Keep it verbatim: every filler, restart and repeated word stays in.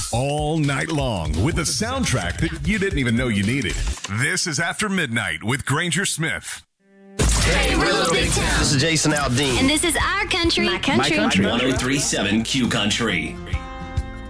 all night long with the soundtrack that you didn't even know you needed. This is After Midnight with Granger Smith. Hey, we're Little Big Town. This is Jason Aldean. And this is Our Country. My Country. My Country. one oh three point seven Q Country.